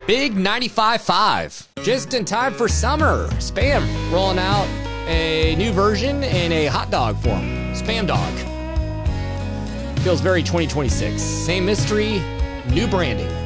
Big 95.5. Just in time for summer. Spam rolling out a new version in a hot dog form. Spam dog. Feels very 2026. Same mystery, new branding.